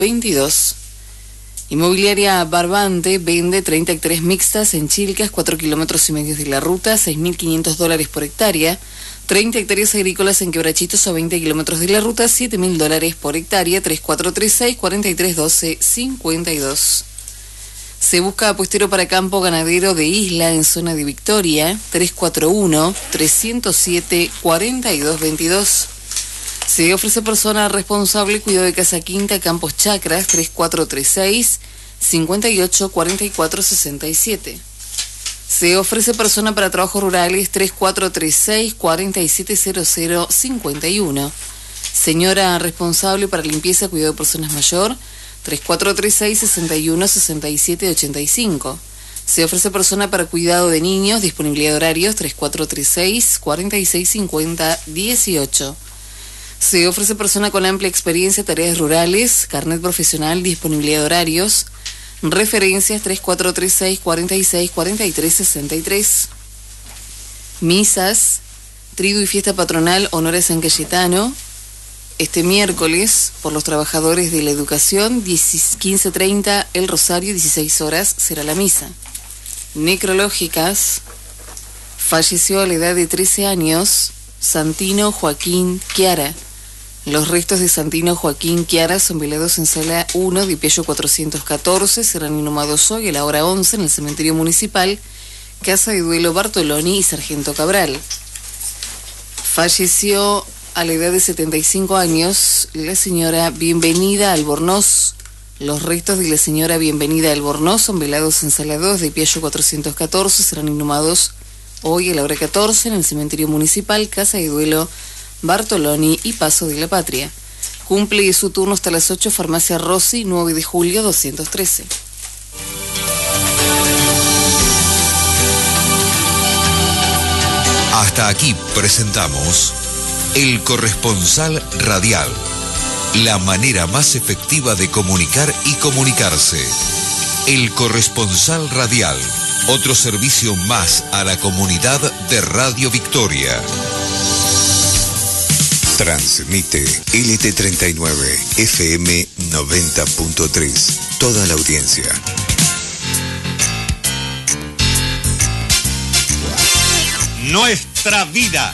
22. Inmobiliaria Barbante vende 30 hectáreas mixtas en Chilcas, 4 kilómetros y medio de la ruta, $6.500 por hectárea. 30 hectáreas agrícolas en Quebrachitos a 20 kilómetros de la ruta, $7.000 por hectárea. 3436-4312-52. Se busca puestero para campo ganadero de Isla en zona de Victoria, 341-307-4222. Se ofrece persona responsable, cuidado de casa quinta, Campos Chacras, 3436-584467. Se ofrece persona para trabajos rurales, 3436-470051. Señora responsable para limpieza, cuidado de personas mayor, 3436-616785. Se ofrece persona para cuidado de niños, disponibilidad de horarios, 3436-465018. Se ofrece persona con amplia experiencia, tareas rurales, carnet profesional, disponibilidad de horarios, referencias 3436-464363. Misas, triduo y fiesta patronal, honores San Cayetano. Este miércoles, por los trabajadores de la educación, 15:30, el Rosario, 16 horas, será la misa. Necrológicas, falleció a la edad de 13 años, Santino Joaquín Chiara. Los restos de Santino Joaquín Chiara son velados en sala 1 de Piello 414, serán inhumados hoy a la hora 11 en el cementerio municipal, Casa de Duelo Bartoloni y Sargento Cabral. Falleció a la edad de 75 años la señora Bienvenida Albornoz. Los restos de la señora Bienvenida Albornoz son velados en sala 2 de Piello 414, serán inhumados hoy a la hora 14 en el cementerio municipal, Casa de Duelo Bartoloni y Paso de la Patria. Cumple su turno hasta las 8, Farmacia Rossi, 9 de julio 213. Hasta aquí presentamos El Corresponsal Radial, la manera más efectiva de comunicar y comunicarse. El Corresponsal Radial, otro servicio más a la comunidad de Radio Victoria. Transmite LT39 FM 90.3. Toda la audiencia. Nuestra vida.